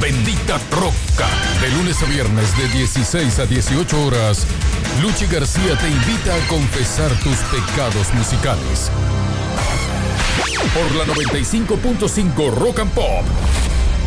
Bendita Roca. De lunes a viernes de 16 a 18 horas, Luchi García te invita a confesar tus pecados musicales. Por la 95.5 Rock and Pop.